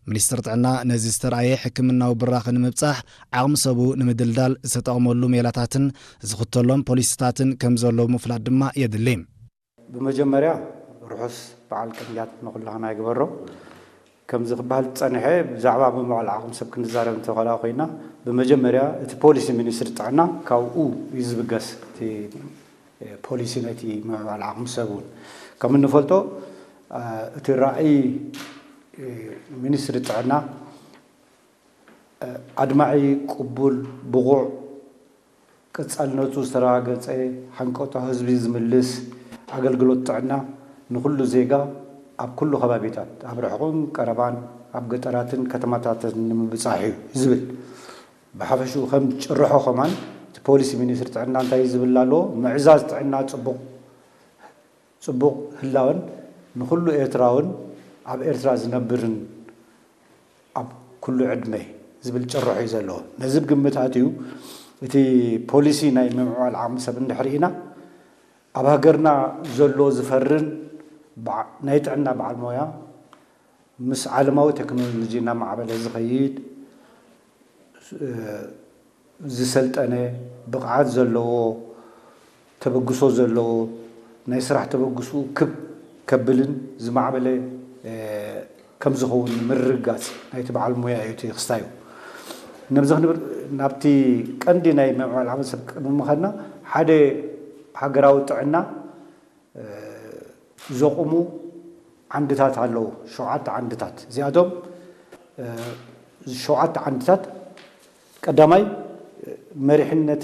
ሚኒስትር ጥዕና ነዚ ዝተርኣየ ሕክምናዊ ብራኽ ንምብጻሕ ዓቕሚ ሰቡ ንምድልዳል ዝተጠቕመሉ ሜላታትን ዝኽተሎም ፖሊስታትን ከም ዘለዎ ምፍላጥ ድማ የድሊ ብመጀመርያ ርሑስ በዓል ቅንያት ንኹላና ይግበሮ ከም ዝኽባል ጸንሐ ብዛዕባ ምምዕባል ዓቕሚ ሰብ ክንዛረብ እንተኾላ ኮይና ብመጀመርያ እቲ ፖሊሲ ሚኒስትር ጥዕና ካብኡ ይዝብገስ እቲ ፖሊሲ ነቲ ምምዕባል ዓቕሚ ሰብ ከም እንፈልጦ እቲ ራእይ ሚኒስትሪ ጥዕና ኣድማዒ ቅቡል ብቑዕ ቅጻልነቱ ዝተረጋገጸ ሓንቀጦ ህዝቢ ዝምልስ ኣገልግሎት ጥዕና ንኹሉ ዜጋ ኣብ ኩሉ ከባቢታት ኣብ ርሑቕን ቀረባን ኣብ ገጠራትን ከተማታትን ንምብጻሕ እዩ ዝብል ብሓፈሹ ከም ጭርሖ ኸማን እቲ ፖሊሲ ሚኒስትሪ ጥዕና እንታይ ዝብል ኣሎ ምዕዛዝ ጥዕና ጽቡቕ ህላወን ንኹሉ ኤርትራውን ኣብ ኤርትራ ዝነብርን ኣብ ኩሉ ዕድመ ዝብል ጭርሖ እዩ ዘለዎ ነዚ ብግምታት እዩ እቲ ፖሊሲ ናይ ምምዕባል ዓቕሚ ሰብ እንድሕር ኢና ኣብ ሃገርና ዘሎ ዝፈርን ናይ ጥዕና በዓል ሞያ ምስ ዓለማዊ ቴክኖሎጂ እናማዕበለ ዝኸይድ ዝሰልጠነ ብቕዓት ዘለዎ ተበግሶ ዘለዎ ናይ ስራሕ ተበግሱ ከብልን ዝማዕበለ ከም ዝኸውን ምርጋጽ ናይቲ በዓል ሞያ እዩ እቲ ክስታዩ ነብዚ ክንብል ናብቲ ቀንዲ ናይ ምምዕባል ዓቕሚ ሰብ ምምኻድና ሓደ ሃገራዊ ጥዕና ዘቑሙ ዓንድታት ኣለዉ 7 ዓንድታት እዚኣቶም 7 ዓንድታት ቀዳማይ መሪሕነት